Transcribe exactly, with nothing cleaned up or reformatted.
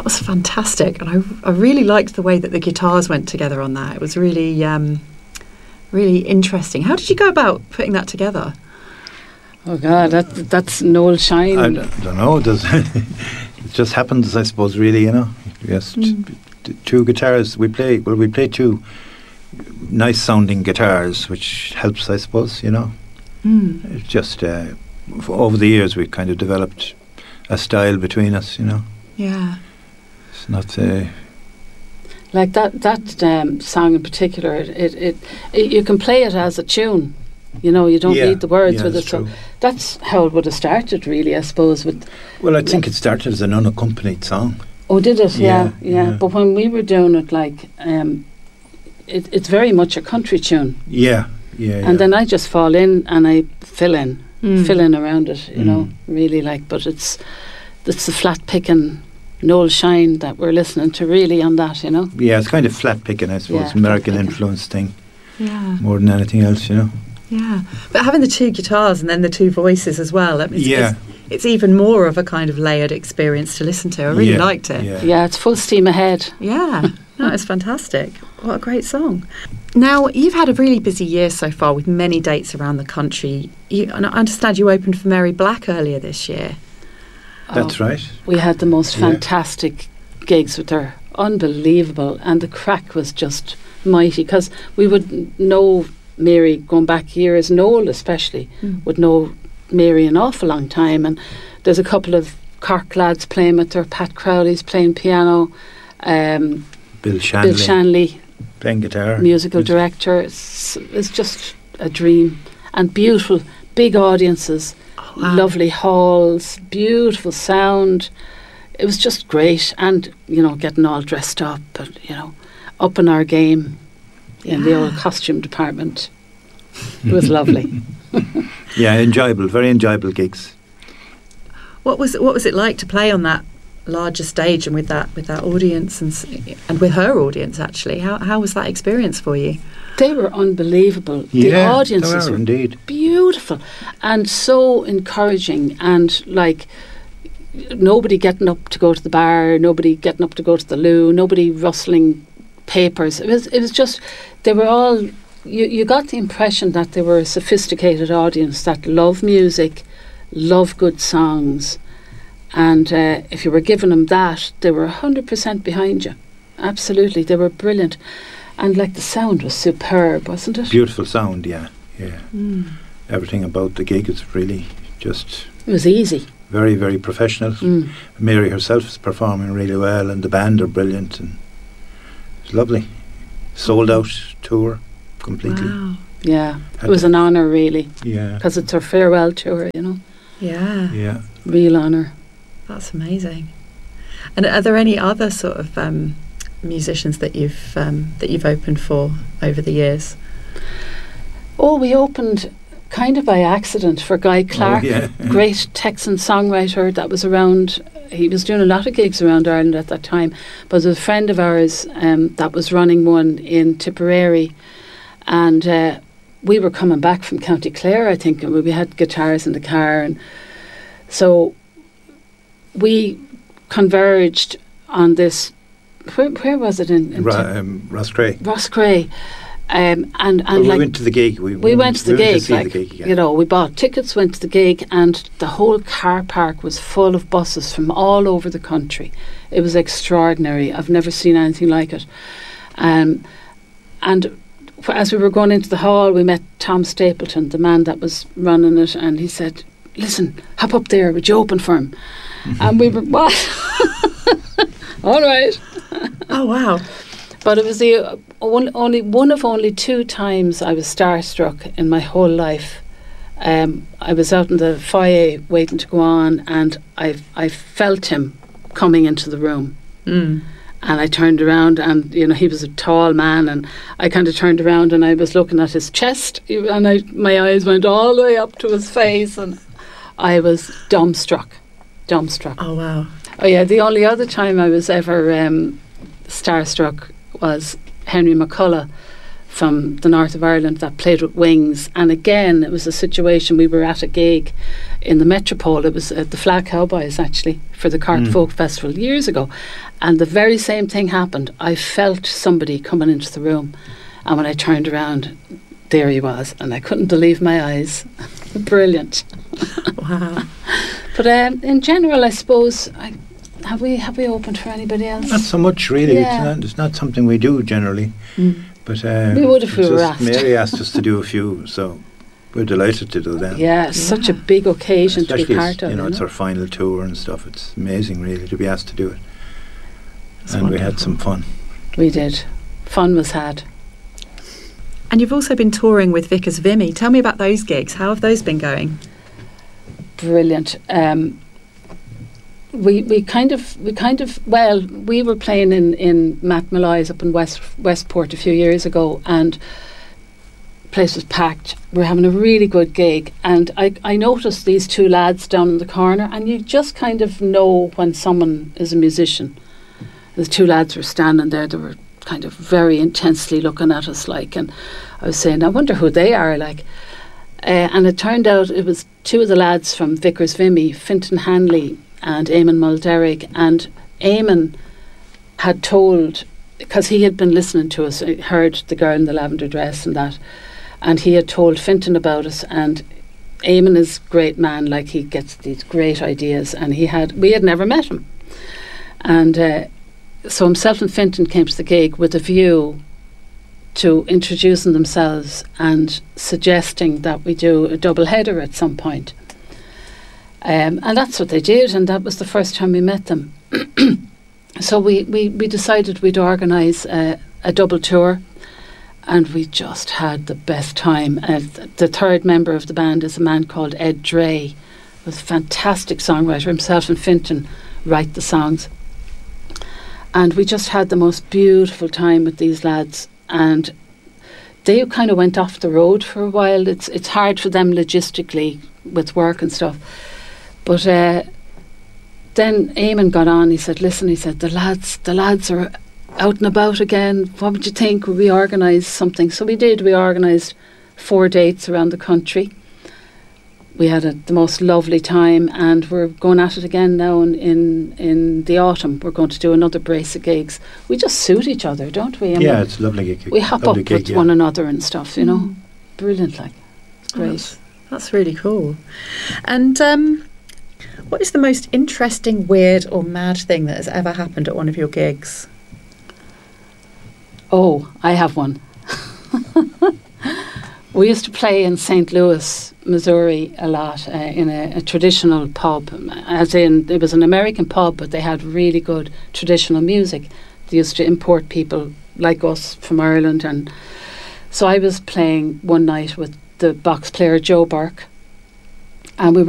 was fantastic, and I, I really liked the way that the guitars went together on that. It was really, um, really interesting. How did you go about putting that together? Oh God, that that's Noel Shine. I d- don't know. Does it just happens? I suppose. Really, you know. Yes, Mm. t- t- two guitars. We play. Well, we play two nice sounding guitars, which helps, I suppose. You know. Mm. It's just uh, f- over the years we kind of developed a style between us. You know. Yeah. It's not. Uh, Like that that um, song in particular, it, it, it, it you can play it as a tune. You know, you don't yeah, need the words yeah, with it. that's So true. that's how it would have started, really, I suppose. With Well, I think it started as an unaccompanied song. oh, did it? Yeah, Yeah, yeah. yeah. But when we were doing it, like, um, it, it's very much a country tune, Yeah, yeah. yeah. and then I just fall in and I fill in, Mm. fill in around it. You Mm. know, really like. But it's it's the flat picking Noel Shine that we're listening to, really, on that. You know. Yeah, it's kind of flat picking, I suppose, Yeah, American flat picking. influence thing Yeah. more than anything else, you know. Yeah. But having the two guitars and then the two voices as well, that means Yeah. it's, it's even more of a kind of layered experience to listen to. I really Yeah, liked it. Yeah. Yeah, it's full steam ahead. Yeah, no, it's fantastic. What a great song. Now, you've had a really busy year so far with many dates around the country. You, and I understand you opened for Mary Black earlier this year. That's Oh, right. We had the most Yeah. fantastic gigs with her. Unbelievable. And the crack was just mighty, because we would know Mary going back years. Noel especially Mm. would know Mary an awful long time. And there's a couple of Cork lads playing with her. Pat Crowley's playing piano. Um, Bill Shanley, Bill Shanley, playing guitar. musical Music. director. It's, it's just a dream. And beautiful, big audiences. Oh, wow. Lovely halls, beautiful sound. It was just great, and you know, getting all dressed up, and you know, up in our game in the old Yeah. costume department. It was lovely. Yeah, enjoyable, very enjoyable gigs. What was what was it like to play on that larger stage and with that with that audience and s- and with her audience actually? How how was that experience for you? They were unbelievable. The Yeah, audiences they were were indeed. beautiful and so encouraging, and like nobody getting up to go to the bar, nobody getting up to go to the loo, nobody rustling papers. It was it was just, they were all, you, you got the impression that they were a sophisticated audience that love music, love good songs, and uh, if you were giving them that, they were one hundred percent behind you. Absolutely, they were brilliant. And like the sound was superb, wasn't it? Beautiful sound, yeah, yeah. Mm. Everything about the gig is really just It was easy. very, very professional. Mm. Mary herself is performing really well, and the band are brilliant, and it's lovely. Sold out tour completely. Wow. Yeah, it Had was to- an honour really, Yeah, because it's her farewell tour, you know. Yeah, yeah. Real honour. that's amazing. And are there any other sort of um, musicians that you've um, that you've opened for over the years? Oh, we opened kind of by accident for Guy Clark, Oh, yeah. great Texan songwriter that was around. He was doing a lot of gigs around Ireland at that time, but there was a friend of ours um, that was running one in Tipperary, and uh, we were coming back from County Clare, I think, and we had guitars in the car, and so we converged on this. Where, where was it in, in Ra- Tip- um, Ross Cray. Roscrea, um, and and Well, like we went to the gig. We, we went to the we gig, see like, the gig, yeah. you know, we bought tickets, went to the gig, and the whole car park was full of buses from all over the country. It was extraordinary. I've never seen anything like it. Um, and wh- as we were going into the hall, we met Tom Stapleton, the man that was running it, and he said, "Listen, hop up there, would you open for him?" And we were, what? All right. Oh wow! But it was the uh, one, only one of only two times I was starstruck in my whole life. Um, I was out in the foyer waiting to go on, and I I felt him coming into the room, Mm. and I turned around, and you know he was a tall man, and I kind of turned around and I was looking at his chest, and I my eyes went all the way up to his face, and I was dumbstruck, dumbstruck. Oh wow! Oh yeah, the only other time I was ever um, starstruck was Henry McCullough from the north of Ireland that played with Wings. And again, it was a situation, we were at a gig in the Metropole. It was at the Flat Cowboys, actually, for the Cork Mm. Folk Festival years ago. And the very same thing happened. I felt somebody coming into the room. And when I turned around, there he was. And I couldn't believe my eyes. Brilliant. Wow. But um, in general, I suppose, I, have we have we opened for anybody else? Not so much, really. Yeah. It's, not, it's not something we do generally. Mm. But uh, We would if we it's were just asked. Mary asked us to do a few, so we're delighted to do that. Yeah, it's such a Yeah. big occasion Especially to be as, part of. you know, you it's know? our final tour and stuff. It's amazing, really, to be asked to do it. That's and we had wonderful. some fun. We did. Fun was had. And you've also been touring with Vickers Vimy. Tell me about those gigs. How have those been going? Brilliant. Um, we we kind of we kind of well we were playing in in Matt Malloy's up in West Westport a few years ago, and the place was packed. We were having a really good gig, and I I noticed these two lads down in the corner, and you just kind of know when someone is a musician. The two lads were standing there. They were kind of very intensely looking at us, like, and I was saying, I wonder who they are, like. Uh, and it turned out it was two of the lads from Vickers Vimy, Fintan Hanley and Eamon Mulderrick. And Eamon had told, because he had been listening to us, he heard The Girl in the Lavender Dress and that, and he had told Fintan about us. And Eamon is a great man, like, he gets these great ideas, and he had we had never met him. And uh, so himself and Fintan came to the gig with a view to introducing themselves and suggesting that we do a double header at some point. Um, and that's what they did, and that was the first time we met them. So we, we, we decided we'd organise uh, a double tour, and we just had the best time. Uh, th- the third member of the band is a man called Ed Dre, who's a fantastic songwriter. Himself and Fintan write the songs. And we just had the most beautiful time with these lads. And they kind of went off the road for a while. It's it's hard for them logistically with work and stuff. But uh, then Eamon got on. He said, "Listen," he said, "the lads, the lads are out and about again. What would you think? Would we organise something?" So we did. We organised four dates around the country. We had a, the most lovely time, and we're going at it again now in, in in the autumn. We're going to do another brace of gigs. We just suit each other, don't we? And Yeah, we, it's a lovely gig. we hop up lovely gig, with yeah. one another and stuff, you know. Mm. Brilliant, like. It's Oh, great. that's, that's really cool. And um, what is the most interesting, weird or mad thing that has ever happened at one of your gigs? Oh, I have one. We used to play in Saint Louis, Missouri a lot uh, in a, a traditional pub, as in it was an American pub, but they had really good traditional music. They used to import people like us from Ireland, and so I was playing one night with the box player Joe Burke, and we